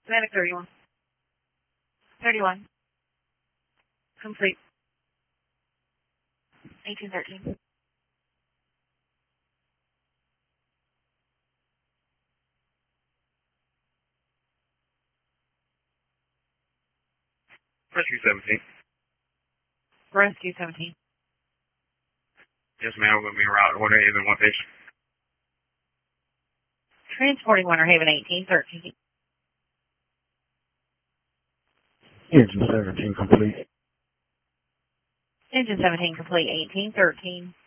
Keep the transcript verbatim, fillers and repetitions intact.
Atlantic thirty-one. thirty-one. Complete. eighteen thirteen. Rescue seventeen. Rescue seventeen. Yes, ma'am. We're going to be around one Haven, one patient. Transporting Winter Haven eighteen thirteen. Engine seventeen complete. Engine seventeen complete. eighteen thirteen.